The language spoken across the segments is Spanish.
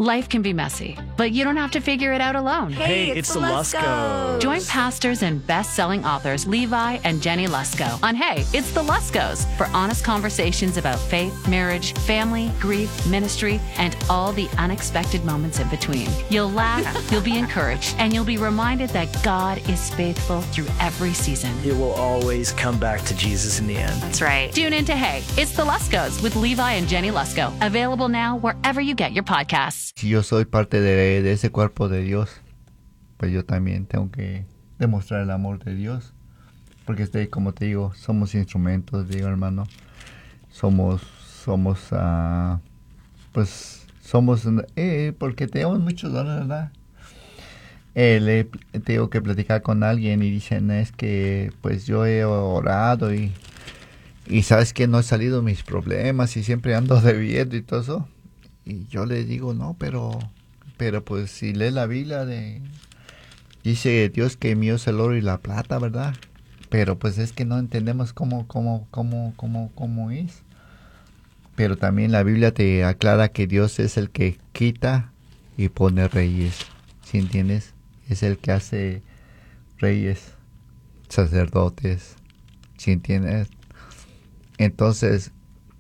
Life can be messy, but you don't have to figure it out alone. Hey, it's the Luskos. Join pastors and best-selling authors Levi and Jenny Lusko on Hey, it's the Luskos for honest conversations about faith, marriage, family, grief, ministry, and all the unexpected moments in between. You'll laugh, you'll be encouraged, and you'll be reminded that God is faithful through every season. It will always come back to Jesus in the end. That's right. Tune in to Hey, it's the Luskos with Levi and Jenny Lusko. Available now wherever you get your podcasts. Si yo soy parte de ese cuerpo de Dios, pues yo también tengo que demostrar el amor de Dios. Porque como te digo, somos instrumentos, digo hermano. Porque tenemos muchos dones, ¿verdad? Tengo que platicar con alguien y dicen, es que pues yo he orado y sabes que no he salido mis problemas y siempre ando debiendo y todo eso. Y yo le digo, no, pero pues si lee la Biblia, dice Dios que mío es el oro y la plata, ¿verdad? Pero pues es que no entendemos cómo es. Pero también la Biblia te aclara que Dios es el que quita y pone reyes, ¿sí entiendes? Es el que hace reyes, sacerdotes, ¿sí entiendes? Entonces,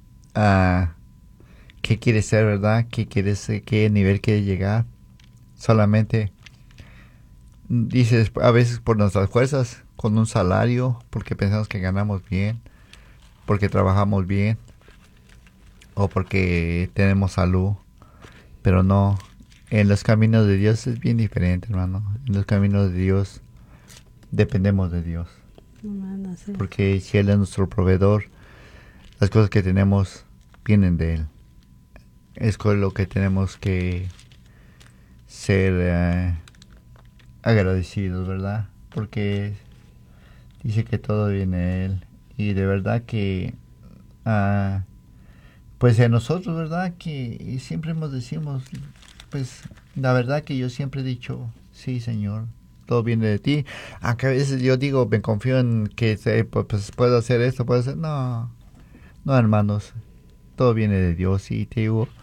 ¿qué quieres ser, verdad? ¿Qué nivel quieres llegar? Solamente dices a veces por nuestras fuerzas, con un salario, porque pensamos que ganamos bien, porque trabajamos bien, o porque tenemos salud, pero no. En los caminos de Dios es bien diferente, hermano. En los caminos de Dios dependemos de Dios, porque si Él es nuestro proveedor, las cosas que tenemos vienen de Él. Es con lo que tenemos que ser agradecidos, ¿verdad? Porque dice que todo viene de Él. Y de verdad que, pues en nosotros, ¿verdad? Que siempre decimos, pues la verdad que yo siempre he dicho, sí, Señor, todo viene de ti. Aunque a veces yo digo, me confío en que pues puedo hacer esto, puedo hacer... No, hermanos, todo viene de Dios y te digo...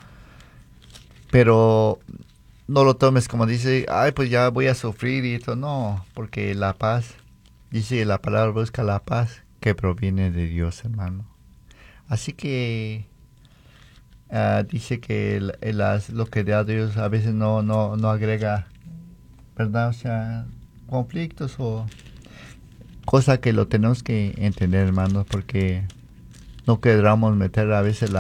Pero no lo tomes como dice, ay, pues ya voy a sufrir y esto. No, porque la paz, dice la palabra, busca la paz que proviene de Dios, hermano. Así que dice que lo que da Dios a veces no agrega, ¿verdad? O sea, conflictos o cosas que lo tenemos que entender, hermanos, porque no queramos meter a veces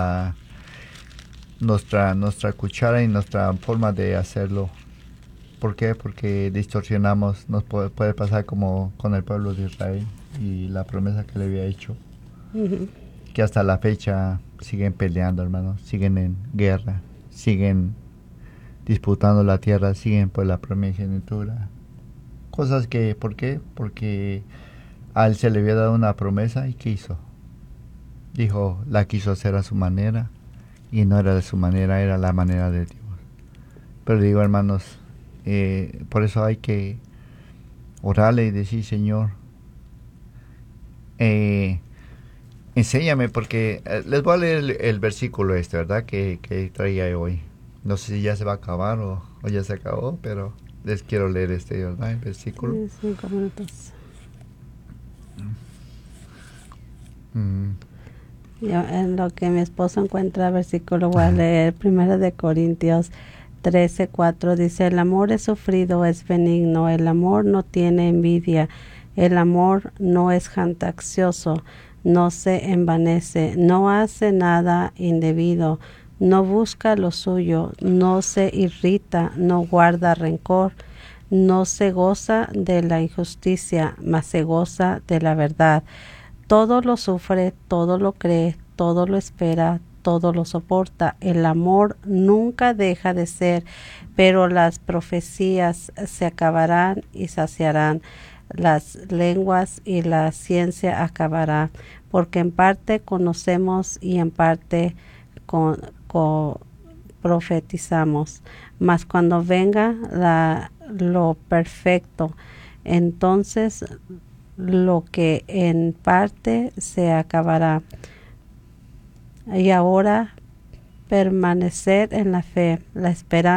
nuestra cuchara y nuestra forma de hacerlo. ¿Por qué? Porque distorsionamos. Nos puede pasar como con el pueblo de Israel y la promesa que le había hecho. Uh-huh. Que hasta la fecha siguen peleando, hermanos. Siguen en guerra. Siguen disputando la tierra. Siguen por la primogenitura. Cosas que, ¿por qué? Porque a él se le había dado una promesa y ¿qué hizo? Dijo, la quiso hacer a su manera. Y no era de su manera, era la manera de Dios. Pero digo, hermanos, por eso hay que orarle y decir, Señor, enséñame, porque les voy a leer el versículo ¿verdad? Que traía hoy. No sé si ya se va a acabar o ya se acabó, pero les quiero leer ¿verdad? El versículo. 5 minutos. Yo, en lo que mi esposo encuentra el versículo, voy a leer 1 de Corintios 13:4. Dice, el amor es sufrido, es benigno, el amor no tiene envidia, el amor no es jactancioso, no se envanece, no hace nada indebido, no busca lo suyo, no se irrita, no guarda rencor, no se goza de la injusticia, mas se goza de la verdad. Todo lo sufre, todo lo cree, todo lo espera, todo lo soporta. El amor nunca deja de ser, pero las profecías se acabarán y saciarán. Las lenguas y la ciencia acabará, porque en parte conocemos y en parte profetizamos. Mas cuando venga lo perfecto, entonces lo que en parte se acabará. Y ahora permanecer en la fe, la esperanza